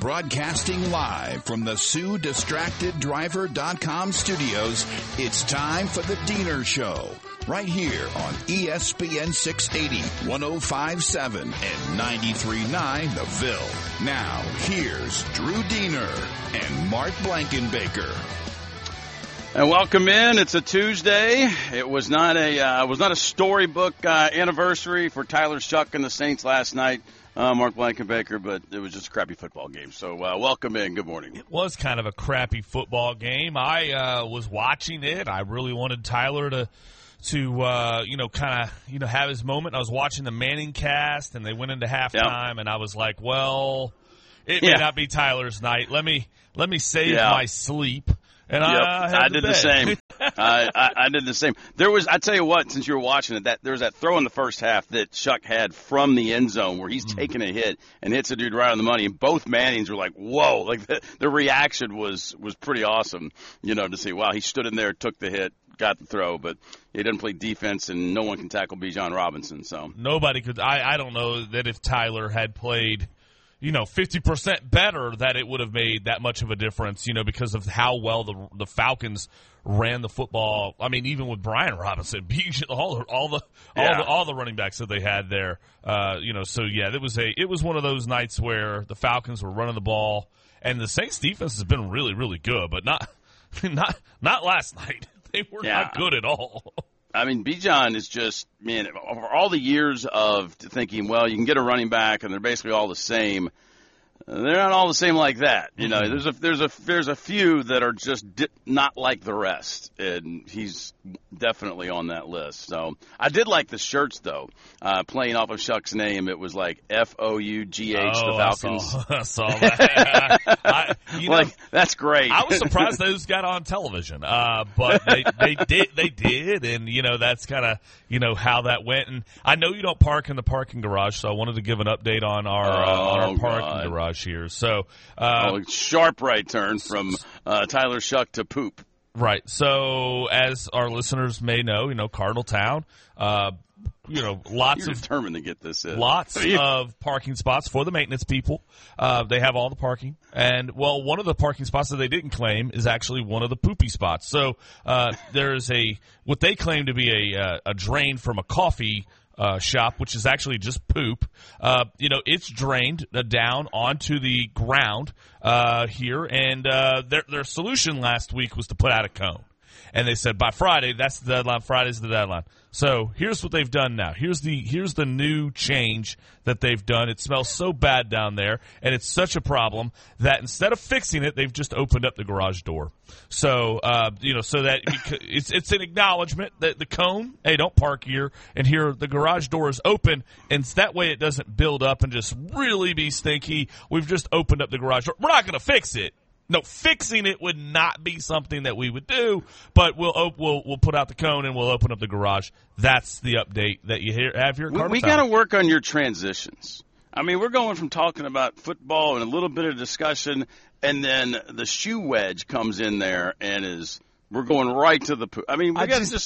Broadcasting live from the SueDistractedDriver.com studios, it's time for the Diener Show. Right here on ESPN 680, 105.7, and 93.9 The Ville. Now, here's Drew Diener and Mark Blankenbaker. And welcome in. It's a Tuesday. It was not a storybook anniversary for Tyler Shough and the Saints last night, Mark Blankenbaker, but it was just a crappy football game. So welcome in. Good morning. It was kind of a crappy football game. I was watching it. I really wanted Tyler to have his moment. I was watching the Manning cast, and they went into halftime, and I was like, well, it may not be Tyler's night. Let me save my sleep. And I did the same. I did the same. I tell you what, since you were watching it, there was that throw in the first half that Shough had from the end zone where he's taking a hit and hits a dude right on the money. And both Mannings were like, whoa, like the reaction was pretty awesome, to see, wow, he stood in there, took the hit, got the throw, but he didn't play defense and no one can tackle Bijan Robinson. So nobody could. I don't know that if Tyler had played 50% better, that it would have made that much of a difference, because of how well the Falcons ran the football. I mean, even with Brian Robinson, all the running backs that they had there, So yeah, it was one of those nights where the Falcons were running the ball, and the Saints defense has been really, really good, but not last night. They were not good at all. I mean, Bijan is just, over all the years of thinking, well, you can get a running back and they're basically all the same. They're not all the same like that. There's a few that are just not like the rest, and he's definitely on that list. So I did like the shirts though. Playing off of Shough's name, it was like FOUGH, the Falcons. I saw that. That's great. I was surprised those got on television, but they did, and that's kind of how that went. And I know you don't park in the parking garage, so I wanted to give an update on our parking garage here. So sharp right turn from Tyler Shough to poop. Right. So as our listeners may know, Cardinal Town, lots You're determined to get this in. Lots of parking spots for the maintenance people. They have all the parking. And, one of the parking spots that they didn't claim is actually one of the poopy spots. So there's what they claim to be a drain from a coffee shop, which is actually just poop. It's drained down onto the ground here, and their solution last week was to put out a cone. And they said by Friday, that's the deadline. Friday's the deadline. So here's what they've done now. Here's the new change that they've done. It smells so bad down there, and it's such a problem that instead of fixing it, they've just opened up the garage door. So so that it's an acknowledgement that the cone, hey, don't park here, and here the garage door is open, and that way it doesn't build up and just really be stinky. We've just opened up the garage door. We're not going to fix it. No, fixing it would not be something that we would do, but we'll put out the cone and we'll open up the garage. That's the update that you have here. We got to work on your transitions. I mean, we're going from talking about football and a little bit of discussion, and then the shoe wedge comes in there and we're going right to the. I mean,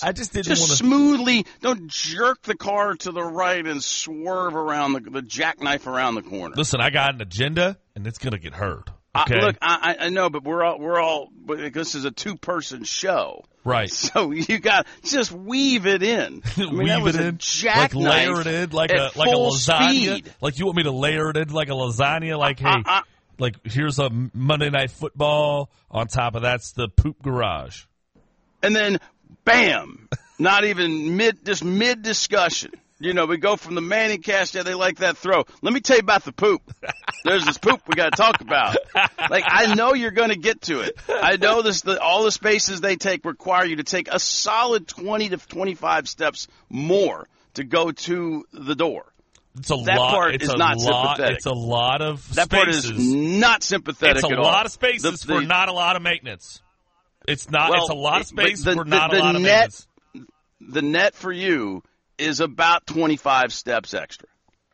smoothly. Don't jerk the car to the right and swerve around the jackknife around the corner. Listen, I got an agenda, and it's going to get heard. Okay. Look, I know, but we're all. This is a two-person show, right? So you got just weave it in. Weave it in, like layer it in, like a lasagna. Speed. Like you want me to layer it in like a lasagna? Like like here's a Monday Night Football. On top of that's the poop garage, and then bam! Not even mid discussion. We go from the Manning cast. Yeah, they like that throw. Let me tell you about the poop. There's this poop we got to talk about. Like, I know you're going to get to it. I know all the spaces they take require you to take a solid 20 to 25 steps more to go to the door. That part is not sympathetic. It's a lot of spaces. That part is not sympathetic at all. It's a lot of spaces for not a lot of maintenance. It's not. It's a lot of space for not a lot of maintenance. The net for you is about 25 steps extra.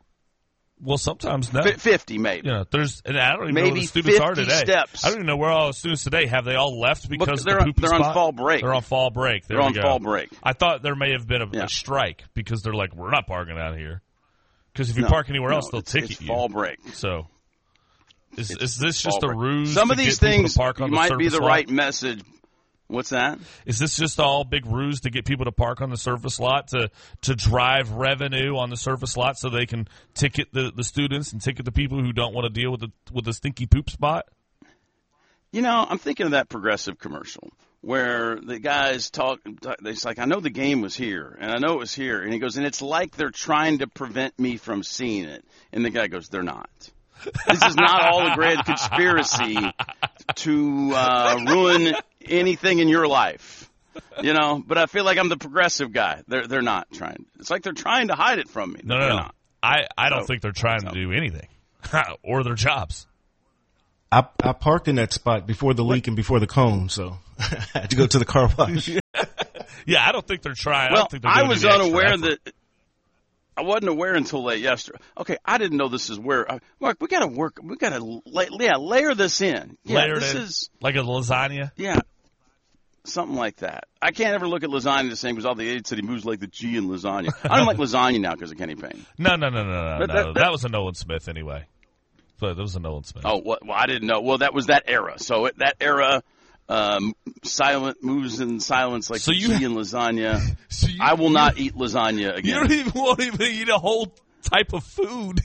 Well, sometimes no. 50 maybe. I don't even know where the students are today. Steps. I don't even know where all the students today. Have they all left because they're on fall break? They're on fall break. They're on fall break. I thought there may have been a strike because they're like, we're not parking out here. Because if you park anywhere else, they'll ticket you. Fall break. So, Is this just a ruse? Some to of these get people things to park on the might surface be the lot? right message. What's that? Is this just all big ruse to get people to park on the surface lot to drive revenue on the surface lot so they can ticket the students and ticket the people who don't want to deal with the stinky poop spot? You know, I'm thinking of that Progressive commercial where the guys talk. It's like, I know the game was here, and I know it was here. And he goes, and it's like they're trying to prevent me from seeing it. And the guy goes, they're not. This is not all a grand conspiracy to ruin anything in your life, you know. But I feel like I'm the progressive guy. They're not trying. It's like they're trying to hide it from me. No. Not. I don't think they're trying to do anything or their jobs. I parked in that spot before the leak and before the cone, so I had to go to the car wash. Yeah, I don't think they're trying. Well, I don't think they're doing I was any extra unaware effort. that. I wasn't aware until late yesterday. Okay, I didn't know this is where. Mark, we got to work. We got to layer this in. Yeah, Layered this in, is like a lasagna. Yeah, something like that. I can't ever look at lasagna the same because all the idiots said he moves like the G in lasagna. I don't like lasagna now because of Kenny Payne. No. That was a Nolan Smith anyway. But that was a Nolan Smith. Oh, well, I didn't know. Well, that was that era. So that era, silent moves in silence like So the you- G in lasagna. So I will not eat lasagna You again. don't even want to eat a whole type of food.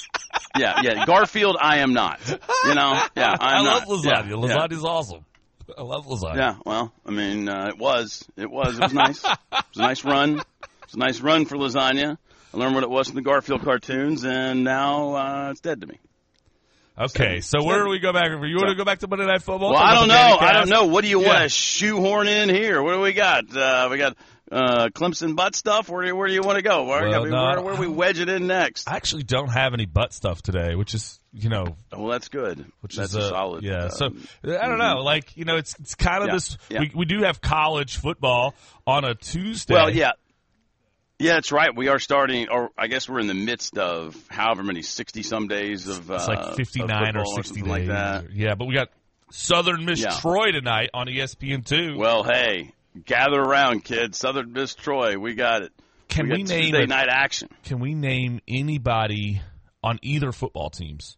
Yeah. Garfield, I am not. You know? Yeah, I I'm love not. lasagna. Yeah, Lasagna's awesome. I love lasagna. Yeah, well, I mean, it was nice. It was a nice run. It was a nice run for lasagna. I learned what it was from the Garfield cartoons, and now it's dead to me. Okay, so where do we go back? You want to go back to Monday Night Football? Well, Talk I about don't the know. Danny I Cast? don't know. What do you Yeah. want to shoehorn in here? What do we got? We got Clemson butt stuff. Where do you want to go? Where do we wedge it in next? I actually don't have any butt stuff today, which is, Well, that's good. which That's is a solid. Yeah, so I don't know. Like, it's kind of Yeah, this. yeah. We do have college football on a Tuesday. Well, yeah. Yeah, that's right. We are starting, or I guess we're in the midst of however many 60-some days of It's like 59 or 60 something days. like that. Yeah, but we got Southern Miss Yeah. Troy tonight on ESPN2. Well, hey, gather around, kids. Southern Miss Troy, we got it. Can we got name Tuesday it? night action? Can we name anybody on either football teams?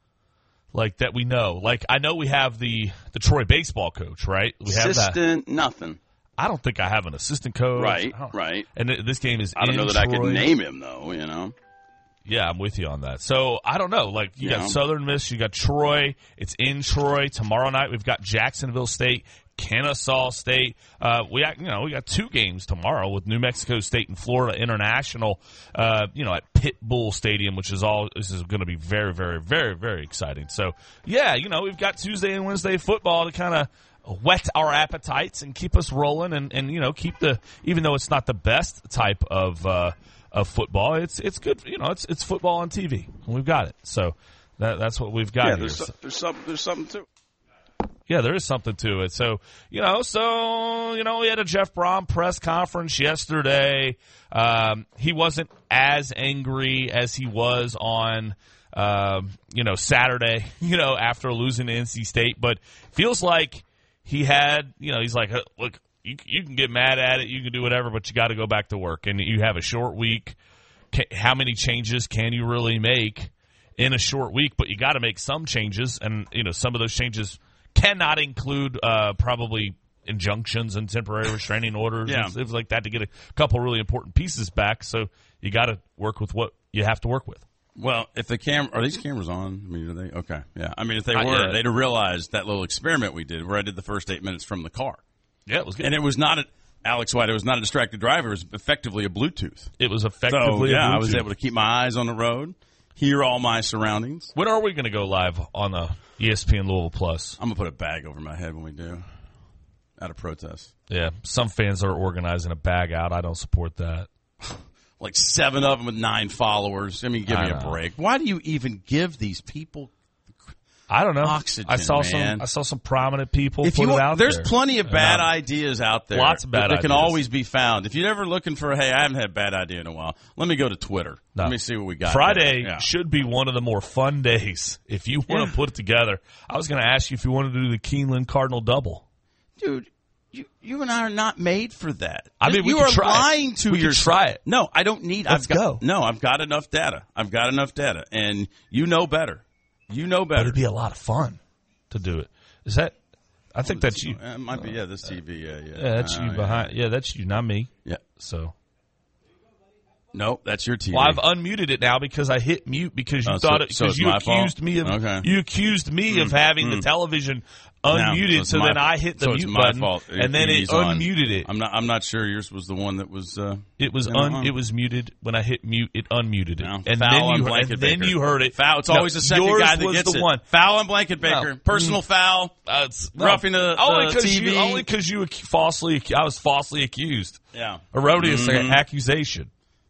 Like that we know. Like I know we have the Troy baseball coach, right? We have that. Assistant, nothing. I don't think I have an assistant coach. Right, I don't- right. And this game is I don't in know that I Troy. could name him, though, you know. Yeah, I'm with you on that. So I don't know. Like you got Yeah. Southern Miss, you got Troy. It's in Troy tomorrow night. We've got Jacksonville State, Kennesaw State. We got two games tomorrow with New Mexico State and Florida International. At Pit Bull Stadium, which is this is going to be very, very, very, very exciting. So yeah, we've got Tuesday and Wednesday football to kind of whet our appetites and keep us rolling, and keep even though it's not the best type of football, it's good. It's football on TV, and we've got it. So that's what we've got here. There's something to it. Yeah, there is something to it. So we had a Jeff Brom press conference yesterday. He wasn't as angry as he was on Saturday. After losing to NC State, but feels like he had. He's like, look. You can get mad at it, you can do whatever, but you got to go back to work. And you have a short week. How many changes can you really make in a short week? But you got to make some changes, and some of those changes cannot include probably injunctions and temporary restraining orders and things like that to get a couple really important pieces back. So you got to work with what you have to work with. Well, if are these cameras on? I mean, are they? Okay, yeah. I mean, if they Not were, yet. they'd have realized that little experiment we did where I did the first 8 minutes from the car. Yeah, it was good. And it was not Alex White. It was not a distracted driver. It was effectively a Bluetooth. It was So, effectively I was able to keep my eyes on the road, hear all my surroundings. When are we going to go live on ESPN Louisville Plus? I'm going to put a bag over my head when we do, out of protest. Yeah, some fans are organizing a bag out. I don't support that. Like 7 of them with 9 followers. I mean, give me a break. Why do you even give these people I don't know. oxygen, I saw man? some prominent people If put you it out there's there. plenty of bad And ideas out there. Lots of bad that can ideas. always be found. If you're ever looking for, hey, I haven't had a bad idea in a while, let me go to Twitter. No. Let me see what we got. Friday there. Yeah. should be one of the more fun days if you want to put it together. I was going to ask you if you wanted to do the Keeneland Cardinal double. Dude, you and I are not made for that. I mean, we you could are try it. lying to We could yourself. try it. No, I don't need. Let's go. No, I've got enough data. And you know better. You know But better. it'd be a lot of fun to do it. Is that? I think that's you. It might be, this TV, yeah. Yeah, that's you behind. Yeah, that's you, not me. Yeah. So. Nope, that's your TV. Well, I've unmuted it now because I hit mute because you so it's you my accused fault? me of Okay. you accused me of having the television unmuted. it's So my- then I hit the so it's mute my button, fault. and then it He's on. unmuted it. I'm not sure yours was the one that was. It was on. it was muted when I hit mute. It unmuted it, No, and foul then on you Blanket then Baker. you heard it. Foul. It's No, always the second yours guy that was gets the it. one. Foul on Blanket Baker. No. Personal foul. Roughing the TV. Only because you falsely. I was falsely accused. Yeah. Erroneous accusation.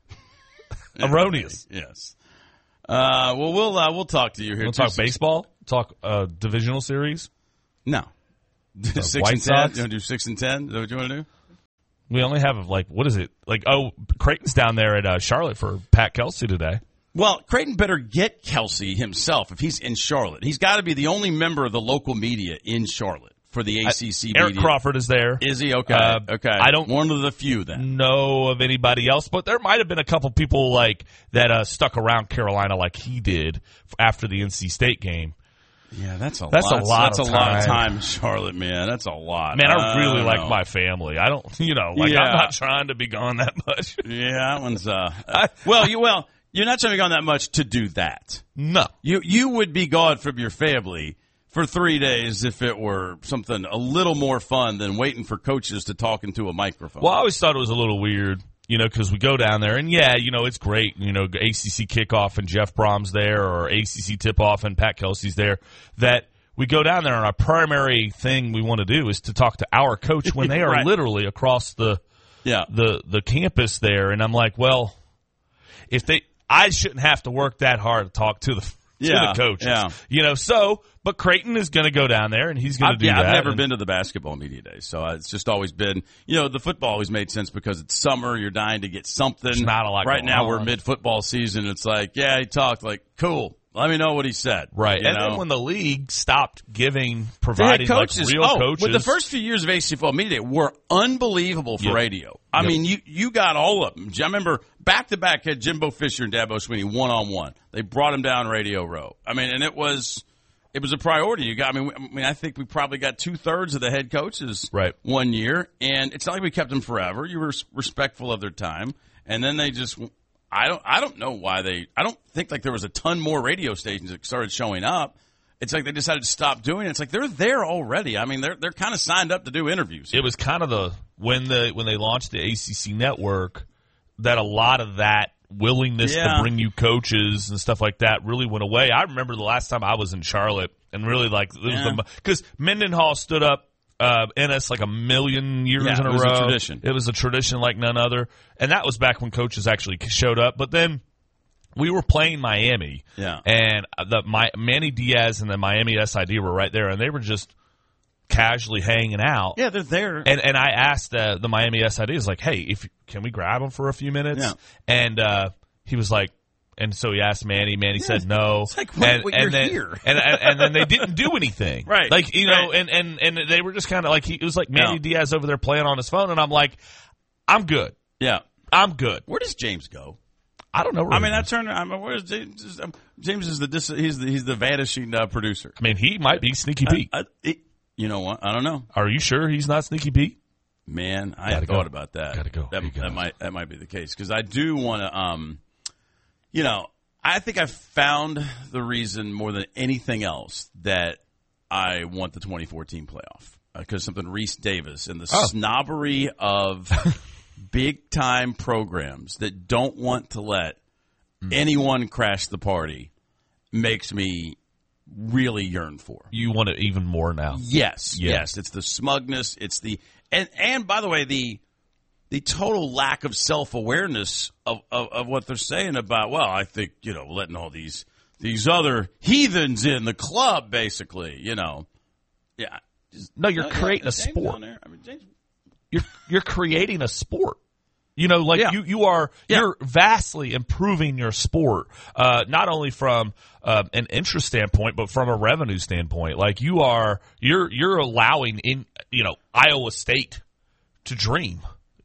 Erroneous. Yes. Well, we'll talk to you here. We'll talk baseball. Talk divisional series. No. 6 White and 10. Sox? You want to do 6 and 10? Is that what you want to do? We only have what is it? Creighton's down there at Charlotte for Pat Kelsey today. Well, Creighton better get Kelsey himself if he's in Charlotte. He's got to be the only member of the local media in Charlotte for the ACC Eric media. Crawford is there. Is he? Okay. Okay. I don't one of the few then. know of anybody else, but there might have been a couple people that stuck around Carolina like he did after the NC State game. Yeah, that's a lot. That's a lot That's of a lot of time. time in Charlotte, man. That's a lot. Man, I really don't like know. my family. I don't, Yeah. I'm not trying to be gone that much. Yeah, that one's you're not trying to be gone that much to do that. No. You would be gone from your family for 3 days if it were something a little more fun than waiting for coaches to talk into a microphone. Well, I always thought it was a little weird, because we go down there and it's great, ACC kickoff and Jeff Brom's there or ACC tip-off and Pat Kelsey's there, that we go down there and our primary thing we want to do is to talk to our coach when they are Right. literally across the campus there. And I'm like, well, I shouldn't have to work that hard to talk to the coaches. Yeah. But Creighton is going to go down there and he's going to do that. I've never been to the basketball media days, so it's just always been, the football always made sense because it's summer, you're dying to get something. There's not a lot right going now on. we're mid-football season. It's like, yeah, he talked, cool. Let me know what he said. Right. And then when the league stopped providing real coaches. With the first few years of ACC football media were unbelievable for radio. I mean, you got all of them. I remember back-to-back had Jimbo Fisher and Dabo Swinney one-on-one. They brought him down Radio Row. I mean, and it was a priority. I think we probably got 2/3 of the head coaches one year, and it's not like we kept them forever. You were respectful of their time, and then they just I don't know why I don't think there was a ton more radio stations that started showing up. It's like they decided to stop doing it. It's like they're there already. I mean, they're kind of signed up to do interviews. It was kind of when they launched the ACC network that a lot of that willingness to bring you coaches and stuff like that really went away. I remember the last time I was in Charlotte and really because Mendenhall stood up in us a million years in a row. It was a tradition. It was a tradition like none other. And that was back when coaches actually showed up. But then we were playing Miami. Yeah. And Manny Diaz and the Miami SID were right there, and they were just casually hanging out. Yeah, they're there. And I asked the Miami SID, hey, can we grab them for a few minutes? Yeah. And he was like, and so he asked Manny. Manny said no. It's like, and you're then, here. and then they didn't do anything. Right. And they were just kind of it was like Manny Diaz over there playing on his phone, and I'm like, I'm good. Yeah. I'm good. Where does James go? I don't know. Really. That Turner. Where's James? James is he's the vanishing producer. I mean, he might be Sneaky Pete. You know what? I don't know. Are you sure he's not Sneaky Pete? Man, I hadn't thought about that. Gotta go. That might be the case because I do want to. I think I found the reason more than anything else that I want the 2014 playoff because something Reese Davis and the snobbery of big time programs that don't want to let anyone crash the party makes me really yearn for. You want it even more now. Yes. It's the smugness. It's the and by the way, the total lack of self-awareness of what they're saying about. Well, I think letting all these other heathens in the club, basically. Yeah. No, you're creating a sport. You're creating a sport. You're vastly improving your sport, not only from an interest standpoint, but from a revenue standpoint. You're allowing Iowa State to dream,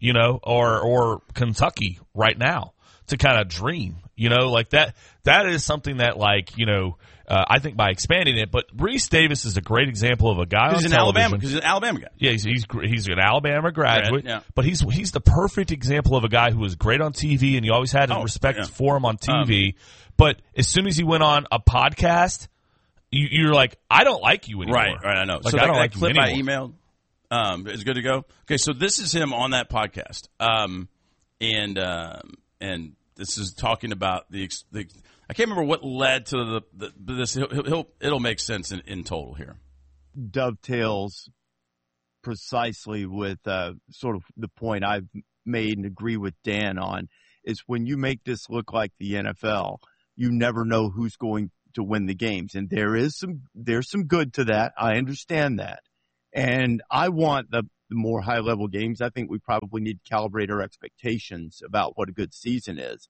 or Kentucky right now to kind of dream, that is something that I think by expanding it. But Reese Davis is a great example of a guy on television. He's an Alabama guy. Yeah, he's an Alabama graduate. Yeah. But he's the perfect example of a guy who was great on TV, and you always had respect for him on TV. But as soon as he went on a podcast, you're like, I don't like you anymore. Right, I know. Like, so I don't that like clip you I anymore. emailed is good to go. Okay, so this is him on that podcast, and this is talking about the I can't remember what led to this. It'll make sense in total here. Dovetails precisely with sort of the point I've made and agree with Dan on, is when you make this look like the NFL, you never know who's going to win the games. And there's some good to that. I understand that. And I want the more high-level games. I think we probably need to calibrate our expectations about what a good season is.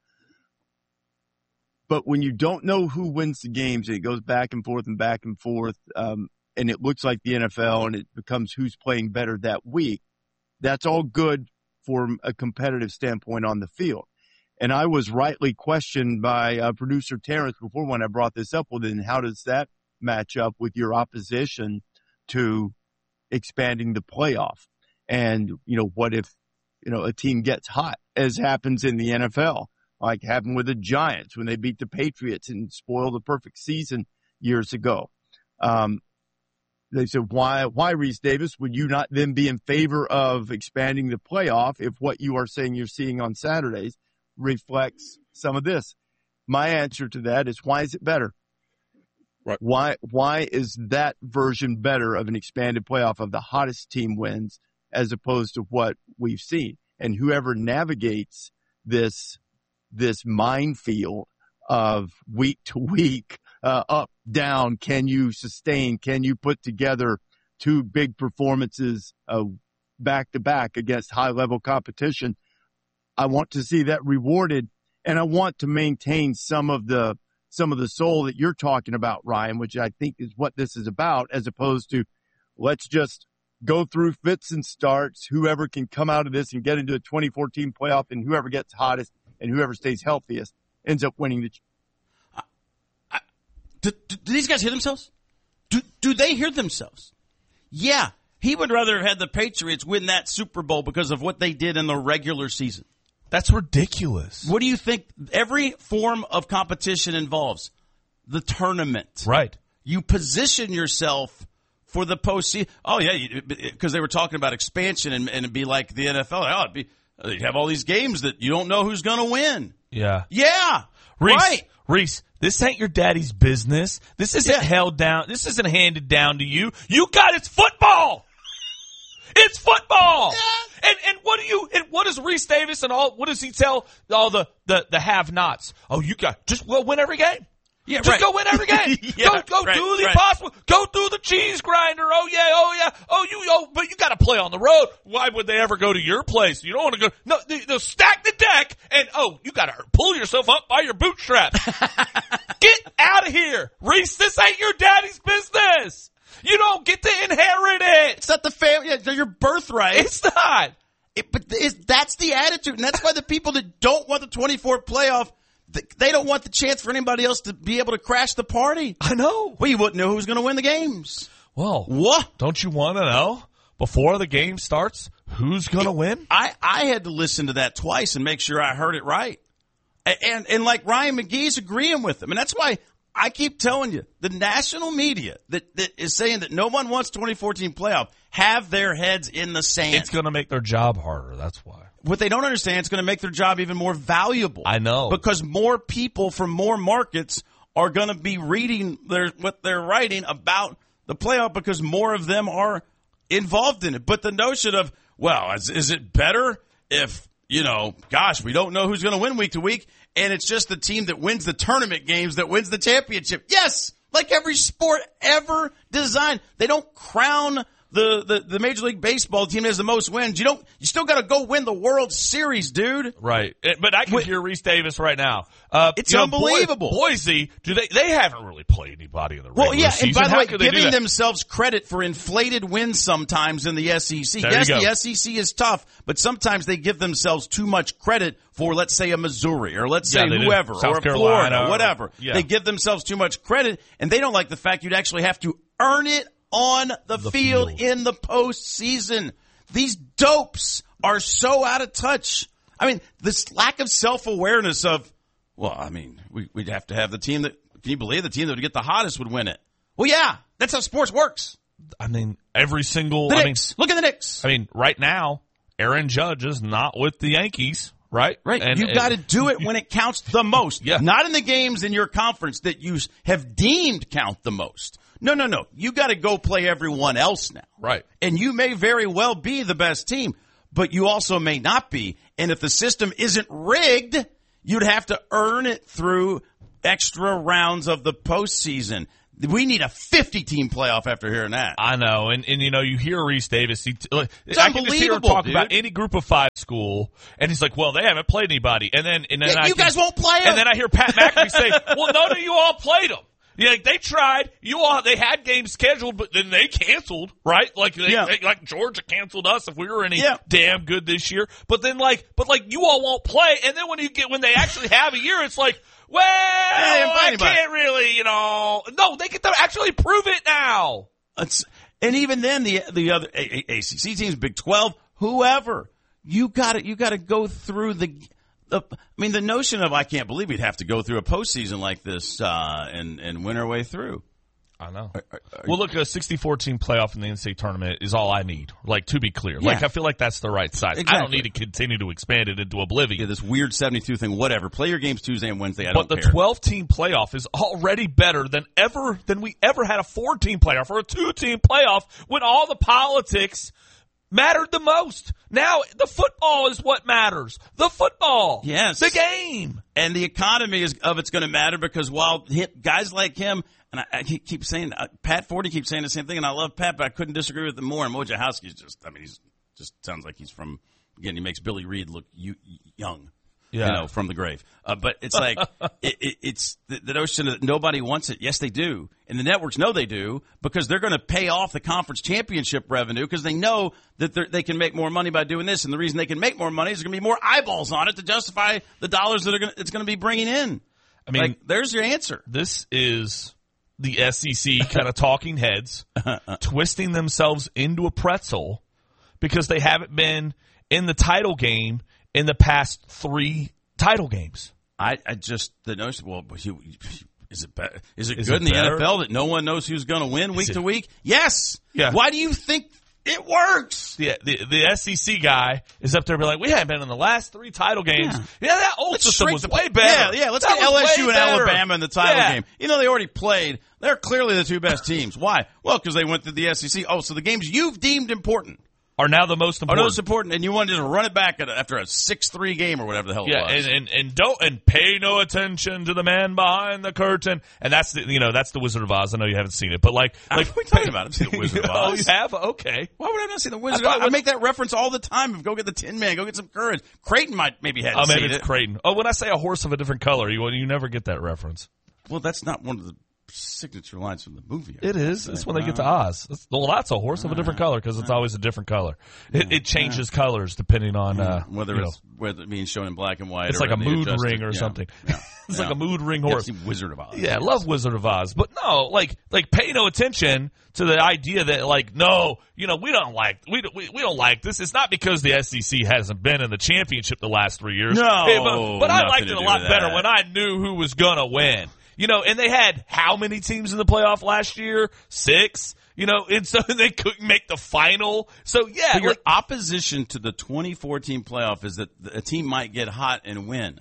But when you don't know who wins the games, and it goes back and forth, and it looks like the NFL, and it becomes who's playing better that week, that's all good from a competitive standpoint on the field. And I was rightly questioned by producer Terrence before when I brought this up. Well, then how does that match up with your opposition to expanding the playoff? And, what if, a team gets hot, as happens in the NFL, like happened with the Giants when they beat the Patriots and spoiled the perfect season years ago. They said, why, Reese Davis, would you not then be in favor of expanding the playoff if what you are saying you're seeing on Saturdays reflects some of this? My answer to that is, why is it better? Right. Why is that version better of an expanded playoff of the hottest team wins as opposed to what we've seen? And whoever navigates this minefield of week to week, up, down, can you sustain, can you put together two big performances back to back against high level competition? I want to see that rewarded, and I want to maintain some of the soul that you're talking about, Ryan, which I think is what this is about, as opposed to let's just go through fits and starts. Whoever can come out of this and get into a 2014 playoff, and whoever gets hottest and whoever stays healthiest ends up winning the. Do these guys hear themselves? Do they hear themselves? Yeah, he would rather have had the Patriots win that Super Bowl because of what they did in the regular season. That's ridiculous. What do you think? Every form of competition involves the tournament. Right. You position yourself for the postseason. Oh, yeah, because they were talking about expansion and it'd be like the NFL. You have all these games that you don't know who's going to win. Yeah. Yeah. Reese, right. Reese, this ain't your daddy's business. This isn't held down. This isn't handed down to you. It's football. It's football. Yeah. And what does Reese Davis what does he tell all the have-nots? Oh, just win every game. Yeah, just go win every game. Yeah, go do the impossible. Go through the cheese grinder. Oh yeah. But you got to play on the road. Why would they ever go to your place? You don't want to go. No, they'll stack the deck, and you got to pull yourself up by your bootstraps. Get out of here, Reese. This ain't your daddy's business. You don't get to inherit it. It's not the family. It's your birthright. It's not. That's the attitude, and that's why the people that don't want the 24 playoff. They don't want the chance for anybody else to be able to crash the party. I know. Well, you wouldn't know who's going to win the games. Well, what? Don't you want to know before the game starts who's going to win? I had to listen to that twice and make sure I heard it right. And like Ryan McGee's agreeing with him. And that's why I keep telling you, the national media that is saying that no one wants 2014 playoff have their heads in the sand. It's going to make their job harder. That's why. What they don't understand, it's going to make their job even more valuable. I know. Because more people from more markets are going to be reading what they're writing about the playoff because more of them are involved in it. But the notion of, well, is it better if, we don't know who's going to win week to week, and it's just the team that wins the tournament games that wins the championship? Yes, like every sport ever designed. They don't crown the Major League Baseball team that has the most wins. You still got to go win the World Series, dude. Right. But I can hear Reese Davis right now. It's unbelievable. Boise, they haven't really played anybody in the regular season. And by the How way, could they do giving that? themselves credit for inflated wins sometimes in the SEC. There Yes, you go. the SEC is tough, but sometimes they give themselves too much credit for, let's say, a Missouri, or let's say they do. whoever, South or a Carolina, Florida, or whatever. yeah. They give themselves too much credit, and they don't like the fact you'd actually have to earn it on the field in the postseason. These dopes are so out of touch. I mean, this lack of self-awareness of, we'd have to have the team that, can you believe the team that would get the hottest would win it? Well, yeah, that's how sports works. I mean, every single. The Knicks. Look at the Knicks. I mean, right now, Aaron Judge is not with the Yankees, right? Right. And You've got to do it when it counts the most. Yeah. Not in the games in your conference that you have deemed count the most. No. You got to go play everyone else now. Right. And you may very well be the best team, but you also may not be. And if the system isn't rigged, you'd have to earn it through extra rounds of the postseason. We need a 50-team playoff after hearing that. I know, and you hear Reese Davis. It's I can just hear him unbelievable, talk dude. about any Group of 5 school, and he's like, "Well, they haven't played anybody." And then you guys won't play them. And then I hear Pat McAfee say, "Well, none of you all played them. Yeah, they tried. They had games scheduled, but then they canceled, right? Like like Georgia canceled us if we were any damn good this year. But then you all won't play. And then when they actually have a year, it's like, well, I can't really, No, they get to actually prove it now. And even then, the other ACC teams, Big 12, whoever, you got to go through the notion of, I can't believe we'd have to go through a postseason like this and win our way through. I know. Well, look, a 64-team playoff in the NCAA tournament is all I need. Like, to be clear. Yeah. Like, I feel like that's the right size. Exactly. I don't need to continue to expand it into oblivion. Yeah, this weird 72 thing, whatever. Play your games Tuesday and Wednesday. But the 12-team playoff is already better than we ever had a 4-team playoff or a 2-team playoff when all the politics mattered the most. Now, the football is what matters. The football. Yes. The game. And the economy it's going to matter because while guys like him, and I keep saying, Pat Forty keeps saying the same thing, and I love Pat, but I couldn't disagree with him more. And Wojciechowski's just sounds like he's from, again, he makes Billy Reed look young. Yeah. From the grave. But it's like, it's the notion that nobody wants it. Yes, they do. And the networks know they do because they're going to pay off the conference championship revenue because they know that they can make more money by doing this. And the reason they can make more money is there's going to be more eyeballs on it to justify the dollars that it's going to be bringing in. I mean, there's your answer. This is the SEC kind of talking heads twisting themselves into a pretzel because they haven't been in the title game in the past 3 title games. The notion, is it good in the NFL that no one knows who's going to win week to week? Yes. Yeah. Why do you think it works? The SEC guy is up there be like, we haven't been in the last 3 title games. Yeah, that old system was way better. Yeah, let's get LSU and Alabama in the title game. You know, they already played. They're clearly the 2 best teams. Why? Well, because they went to the SEC. Oh, so the games you've deemed important are now the most important. And you wanted to run it back after a 6-3 game or whatever the hell it was. And pay no attention to the man behind the curtain. And that's the Wizard of Oz. I know you haven't seen it, but what are you talking about? I've seen the Wizard of Oz. Oh, you have? Okay. Why would I not see the Wizard of Oz? I make that reference all the time. Go get the Tin Man. Go get some courage. Creighton might maybe had seen it. Maybe it's Creighton. Oh, when I say a horse of a different color, you never get that reference. Well, that's not one of the signature lines from the movie. It is. It's when they get to Oz. That's a horse of a different color because it's always a different color. It changes colors depending on whether it means shown in black and white. It's like a mood ring or something. Yeah. It's like a mood ring horse. Wizard of Oz. Yeah, I love Wizard of Oz, but no, like pay no attention to the idea that we don't like this. It's not because the SEC hasn't been in the championship the last 3 years. No, but I liked it a lot better when I knew who was gonna win. And they had how many teams in the playoff last year? 6. And so they couldn't make the final. So, yeah. So your opposition to the 2014 playoff is that a team might get hot and win.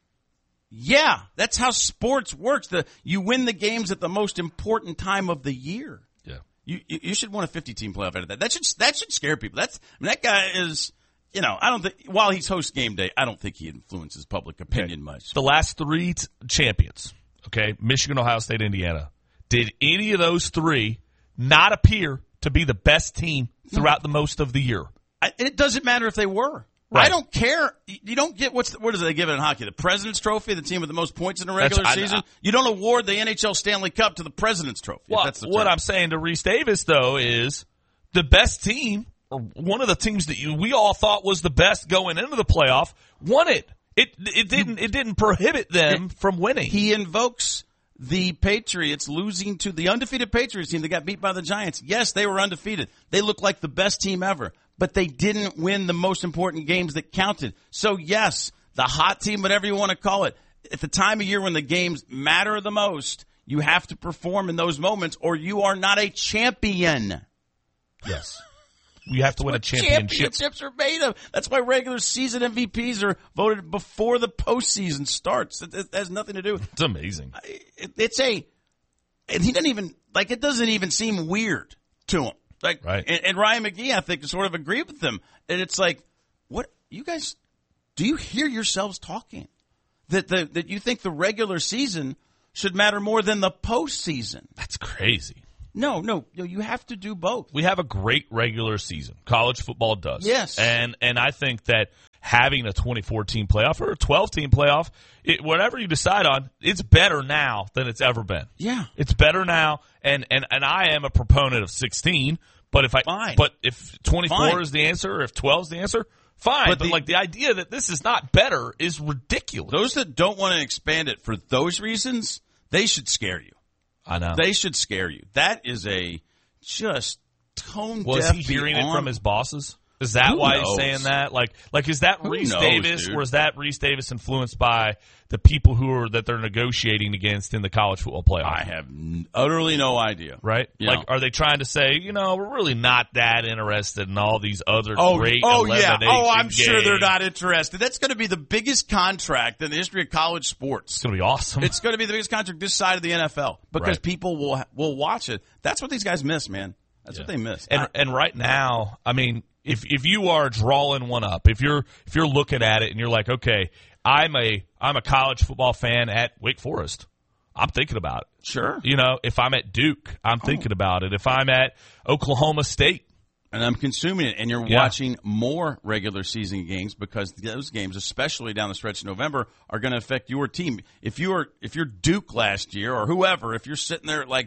Yeah, that's how sports works. You win the games at the most important time of the year. Yeah. You should win a 50-team playoff out of that. That should scare people. That guy is... I don't think, while he's host game day, I don't think he influences public opinion much. The last 3 champions. Okay, Michigan, Ohio State, Indiana. Did any of those 3 not appear to be the best team throughout the most of the year. It doesn't matter if they were. Right. I don't care. You don't get what do they give it in hockey? The President's Trophy, the team with the most points in a regular season. You don't award the NHL Stanley Cup to the President's Trophy. Well, what I'm saying to Reese Davis, though, is the best team, or one of the teams that we all thought was the best going into the playoff, won it. It didn't prohibit them from winning. He invokes the Patriots losing to the undefeated Patriots team that got beat by the Giants. Yes, they were undefeated. They looked like the best team ever. But they didn't win the most important games that counted. So, yes, the hot team, whatever you want to call it, at the time of year when the games matter the most, you have to perform in those moments or you are not a champion. Yes. You have to win a championship. Championships are made of. That's why regular season MVPs are voted before the postseason starts. It has nothing to do. It's amazing. And he doesn't even, it doesn't even seem weird to him. Right. And Ryan McGee, I think, sort of agreed with them. And it's like, what, you guys, do you hear yourselves talking? That you think the regular season should matter more than the postseason? That's crazy. No, you have to do both. We have a great regular season. College football does. Yes. And I think that having a 24-team playoff or a 12-team playoff, whatever you decide on, it's better now than it's ever been. Yeah. It's better now, and I am a proponent of 16, but if 24 is the answer, or if 12 is the answer, fine. But the idea that this is not better is ridiculous. Those that don't want to expand it for those reasons, they should scare you. I know. They should scare you. That is a just tone deaf. Was he hearing it from his bosses? Is that why he's saying that? Like is that Reese Davis, or is that Reese Davis influenced by the people that they're negotiating against in the college football playoff? I have utterly no idea. Right? Are they trying to say, we're really not that interested in all these other great elimination I'm games. sure they're not interested. That's going to be the biggest contract in the history of college sports. It's going to be awesome. It's going to be the biggest contract this side of the NFL because people will watch it. That's what these guys miss, man. That's what they miss. And right now, I mean, if you are drawing one up, if you're looking at it and you're like, okay, I'm a college football fan at Wake Forest, I'm thinking about it. Sure. If I'm at Duke, I'm thinking about it. If I'm at Oklahoma State, and I'm consuming it, and you're watching more regular season games because those games, especially down the stretch in November, are going to affect your team. If you're Duke last year or whoever, if you're sitting there at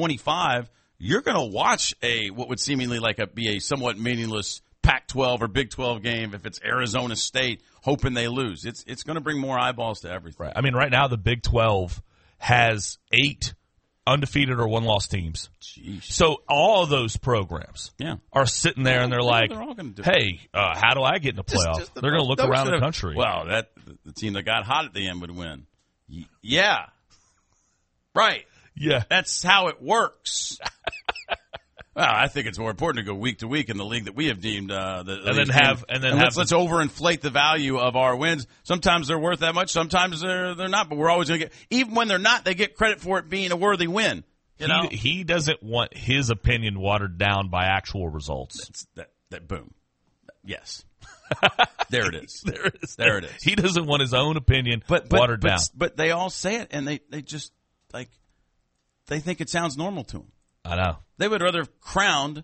25, you're going to watch what would seemingly be a somewhat meaningless Pac-12 or Big 12 game if it's Arizona State hoping they lose. It's going to bring more eyeballs to everything. Right. I mean, right now the Big 12 has 8 undefeated or one-loss teams. Jeez. So all of those programs are sitting there and they're like, hey, how do I get in the playoff? They're going to look around the country. Well, the team that got hot at the end would win. Yeah. Right. Yeah. That's how it works. Well, I think it's more important to go week to week in the league that we have deemed let's overinflate the value of our wins. Sometimes they're worth that much, sometimes they're not. But we're always going to get, even when they're not, they get credit for it being a worthy win. He doesn't want his opinion watered down by actual results. That boom. Yes. There it is. There it is. He doesn't want his own opinion watered down. But they all say it, and they just they think it sounds normal to them. I know. They would rather have crowned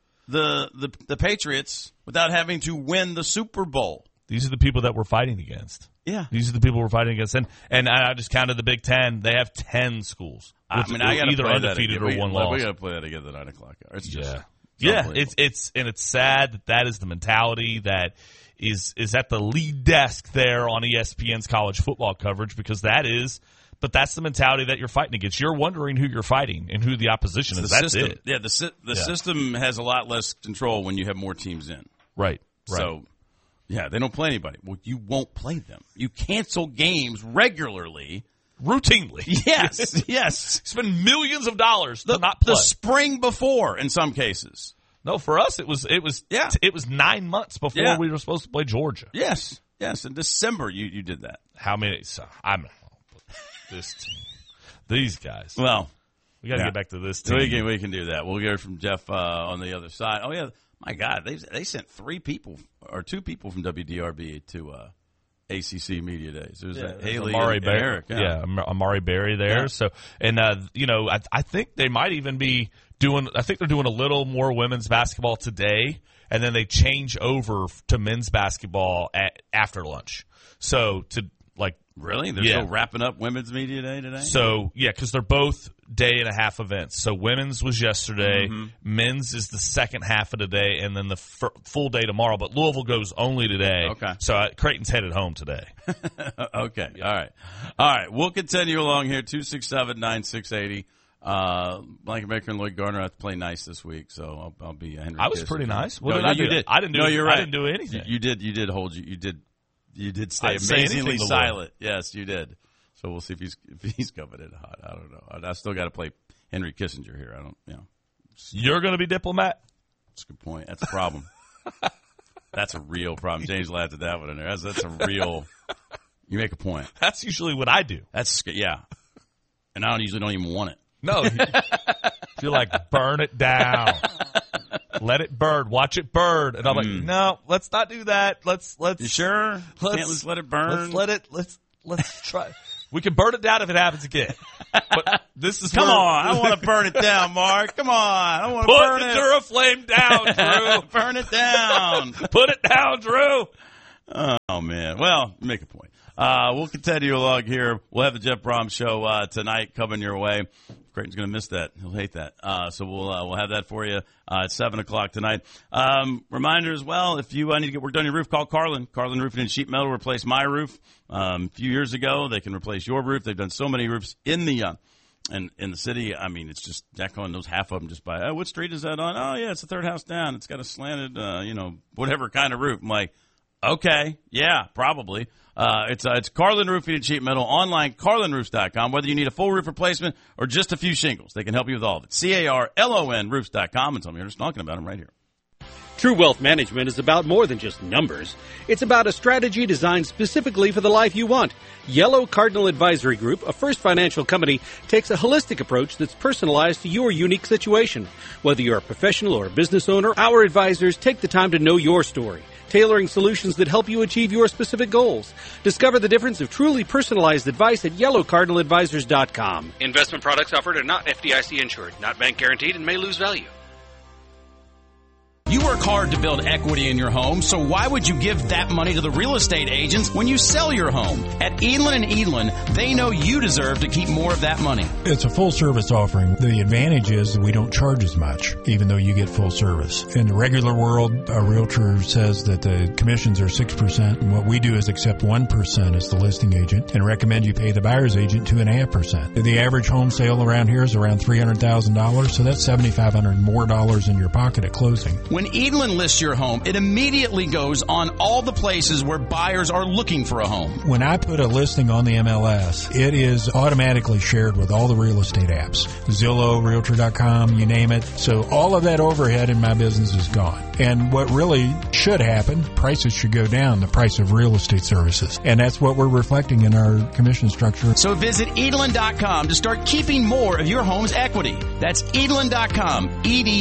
the Patriots without having to win the Super Bowl. These are the people that we're fighting against. Yeah. These are the people we're fighting against. And I just counted the Big Ten. They have 10 schools. I got either undefeated or one loss. We got to play that again at 9 o'clock hour. It's just it's sad that is the mentality that is at the lead desk there on ESPN's college football coverage, because that's the mentality that you're fighting against. You're wondering who you're fighting and who the opposition is. That's it. Yeah, the system has a lot less control when you have more teams in. Right. So, they don't play anybody. Well, you won't play them. You cancel games regularly. Routinely. Yes. Spend millions of dollars to not play. The spring before, in some cases. No, for us, it was 9 months before we were supposed to play Georgia. Yes. In December, you did that. How many? This team, these guys. Well, we got to get back to this team. We can do that. We'll hear from Jeff on the other side. Oh yeah, my God, they sent 2 people from WDRB ACC Media Days. There's Haley Amari and Barry. Eric. Amari Barry there. Yeah. So, and I think they might even be doing. I think they're doing a little more women's basketball today, and then they change over to men's basketball after lunch. So Really? They're still wrapping up Women's Media Day today? So, because they're both day and a half events. So, women's was yesterday, men's is the second half of the day, and then the full day tomorrow. But Louisville goes only today. Okay. So, Creighton's headed home today. Okay. All right. We'll continue along here. 267-9680. Blanket Baker and Lloyd Gardner have to play nice this week, so I'll be Henry. I was pretty nice. What did I do? You did. I didn't do. No, you're right. I didn't do anything. You did. You did hold. You did stay say amazingly anything, silent. Yes, you did. So we'll see if he's coming in hot. I don't know. I still got to play Henry Kissinger here. I don't. You're going to be diplomat. That's a good point. That's a problem. That's a real problem. James laughed at that one in there. That's a real. You make a point. That's usually what I do. And I usually don't even want it. No, you're like, burn it down. Let it burn. Watch it burn. And I'm like, no, let's not do that. Let's. You sure? Can't just let it burn. Let's try. We can burn it down if it happens again. But this is Come on. I want to burn it down, Mark. Come on. I want to burn it. Put the Duraflame down, Drew. Burn it down. Put it down, Drew. Oh, man. Well, make a point. We'll continue along here. We'll have the Jeff Brom show tonight coming your way. Creighton's going to miss that. He'll hate that. So we'll have that for you at 7 o'clock tonight. Reminder as well, if you need to get work done on your roof, call Carlin. Carlin Roofing and Sheet Metal replaced my roof a few years ago. They can replace your roof. They've done so many roofs in the city. I mean, it's just Jack Cohen knows half of them just by, what street is that on? Oh, yeah, it's the third house down. It's got a slanted, whatever kind of roof. I'm like, okay, yeah, probably. It's Carlin Roofing and Sheet Metal online, carlinroofs.com. Whether you need a full roof replacement or just a few shingles, they can help you with all of it. CARLON roofs.com, and tell me you're just talking about them right here. True Wealth Management is about more than just numbers. It's about a strategy designed specifically for the life you want. Yellow Cardinal Advisory Group, a First Financial company, takes a holistic approach that's personalized to your unique situation. Whether you're a professional or a business owner, our advisors take the time to know your story, tailoring solutions that help you achieve your specific goals. Discover the difference of truly personalized advice at yellowcardinaladvisors.com. Investment products offered are not FDIC insured, not bank guaranteed, and may lose value. You work hard to build equity in your home, so why would you give that money to the real estate agents when you sell your home? At Edlin & Edlin, they know you deserve to keep more of that money. It's a full-service offering. The advantage is that we don't charge as much, even though you get full service. In the regular world, a realtor says that the commissions are 6%, and what we do is accept 1% as the listing agent and recommend you pay the buyer's agent 2.5%. The average home sale around here is around $300,000, so that's $7,500 more dollars in your pocket at closing. When Edlin lists your home, it immediately goes on all the places where buyers are looking for a home. When I put a listing on the MLS, it is automatically shared with all the real estate apps. Zillow, Realtor.com, you name it. So all of that overhead in my business is gone. And what really should happen, prices should go down, the price of real estate services. And that's what we're reflecting in our commission structure. So visit Edlin.com to start keeping more of your home's equity. That's Edlin.com,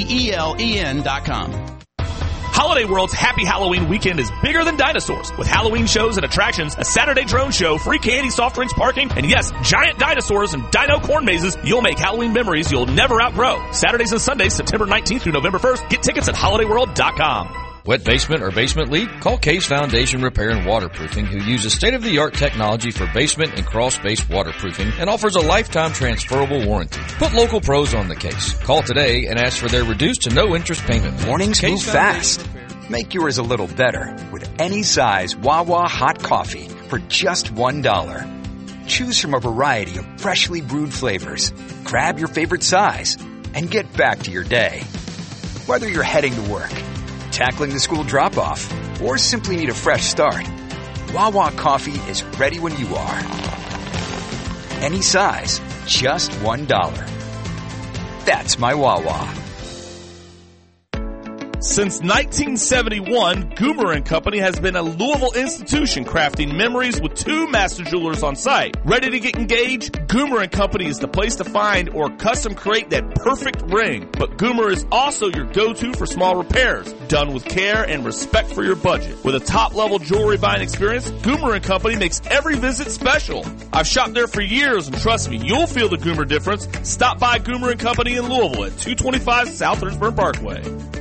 EDELEN.com. Holiday World's Happy Halloween weekend is bigger than dinosaurs. With Halloween shows and attractions, a Saturday drone show, free candy, soft drinks, parking, and yes, giant dinosaurs and dino corn mazes, you'll make Halloween memories you'll never outgrow. Saturdays and Sundays, September 19th through November 1st. Get tickets at holidayworld.com. Wet basement or basement leak? Call Case Foundation Repair and Waterproofing, who uses state-of-the-art technology for basement and crawl-space waterproofing and offers a lifetime transferable warranty. Put local pros on the case. Call today and ask for their reduced to no interest payment. Mornings move fast. Make yours a little better with any size Wawa hot coffee for just $1. Choose from a variety of freshly brewed flavors. Grab your favorite size and get back to your day. Whether you're heading to work, tackling the school drop-off, or simply need a fresh start, Wawa coffee is ready when you are. Any size, just $1. That's my Wawa. Since 1971, Goomer & Company has been a Louisville institution crafting memories with 2 master jewelers on site. Ready to get engaged? Goomer & Company is the place to find or custom create that perfect ring. But Goomer is also your go-to for small repairs, done with care and respect for your budget. With a top-level jewelry buying experience, Goomer & Company makes every visit special. I've shopped there for years, and trust me, you'll feel the Goomer difference. Stop by Goomer & Company in Louisville at 225 South Lynchburg Parkway.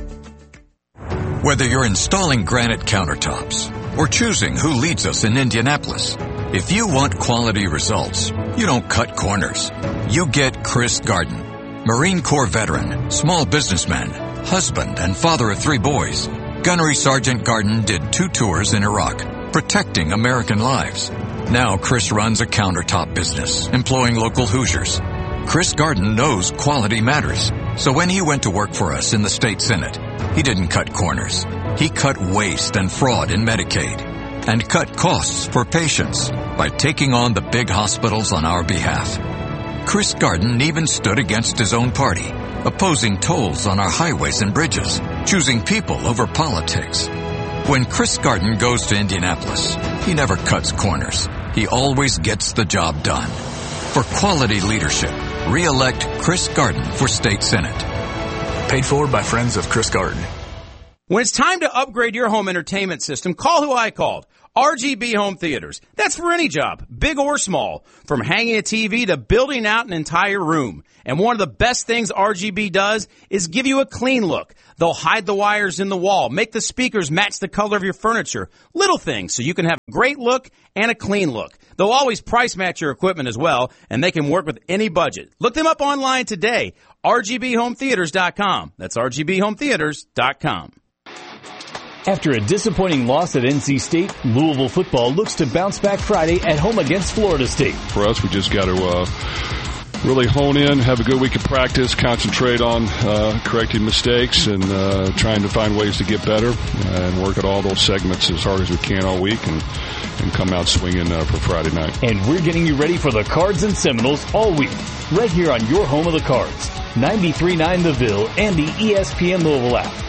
Whether you're installing granite countertops or choosing who leads us in Indianapolis, if you want quality results, you don't cut corners. You get Chris Garden. Marine Corps veteran, small businessman, husband and father of 3 boys, Gunnery Sergeant Garden did 2 tours in Iraq, protecting American lives. Now Chris runs a countertop business, employing local Hoosiers. Chris Garden knows quality matters, so when he went to work for us in the state Senate, he didn't cut corners. He cut waste and fraud in Medicaid and cut costs for patients by taking on the big hospitals on our behalf. Chris Garden even stood against his own party, opposing tolls on our highways and bridges, choosing people over politics. When Chris Garden goes to Indianapolis, he never cuts corners. He always gets the job done. For quality leadership, re-elect Chris Garden for State Senate. Paid for by friends of Chris Garden. When it's time to upgrade your home entertainment system, call who I called. RGB Home Theaters. That's for any job, big or small. From hanging a TV to building out an entire room. And one of the best things RGB does is give you a clean look. They'll hide the wires in the wall, make the speakers match the color of your furniture. Little things so you can have a great look and a clean look. They'll always price match your equipment as well, and they can work with any budget. Look them up online today. RGBHomeTheaters.com. That's RGBHomeTheaters.com. After a disappointing loss at NC State, Louisville football looks to bounce back Friday at home against Florida State. For us, we just got to really hone in, have a good week of practice, concentrate on correcting mistakes and trying to find ways to get better and work at all those segments as hard as we can all week and come out swinging for Friday night. And we're getting you ready for the Cards and Seminoles all week, right here on your home of the Cards, 93.9 The Ville and the ESPN Louisville app.